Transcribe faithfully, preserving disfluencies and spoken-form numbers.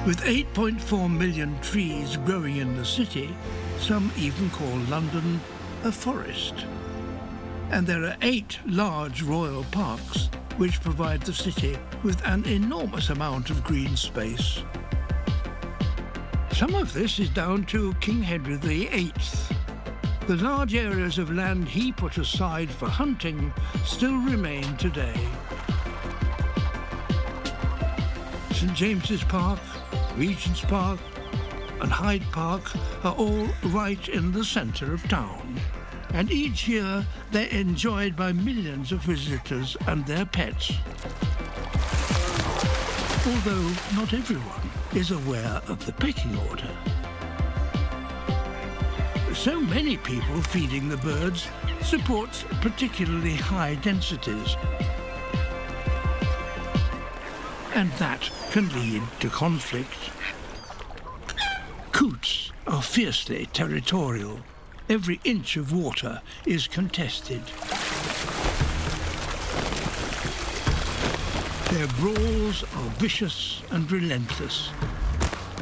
With eight point four million trees growing in the city, some even call London a forest. And there are eight large royal parks which provide the city with an enormous amount of green space. Some of this is down to King Henry the eighth. The large areas of land he put aside for hunting still remain today. St James's Park, Regent's Park and Hyde Park are all right in the centre of town. And each year they're enjoyed by millions of visitors and their pets. Although not everyone is aware of the pecking order. So many people feeding the birds supports particularly high densities. And that can lead to conflict. Coots are fiercely territorial. Every inch of water is contested. Their brawls are vicious and relentless.